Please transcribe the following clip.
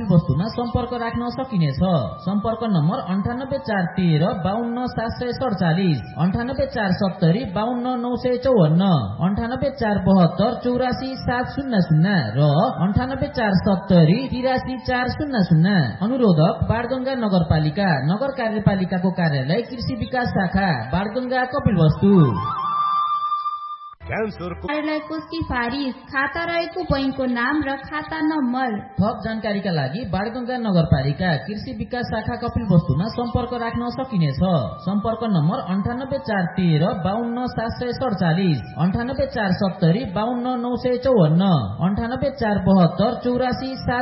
कपिल वस्तुमा सम्पर्क राख्न सकिनेछ। सम्पर्क नम्बर 9841 52 747, 9847 52 954, 9842 84 700 र 9847 83 400। अनुरोधक बाणगंगा नगरपालिका, नगर कार्यपालिकाको कार्यालय, कृषि विकास शाखा, बाणगंगा, कपिल वस्तु। कार्यालयको सिफारिस, खाता रहेको बैंकको नाम र खाता नम्बर। थप जानकारीका लागि बाणगंगा नगरपालिका, कृषि विकास शाखा, कपिल वस्तुमा सम्पर्क राख्न सकिनेछ। सम्पर्क नम्बर 9841 52 747, 9847 52 954, 9842 84 700।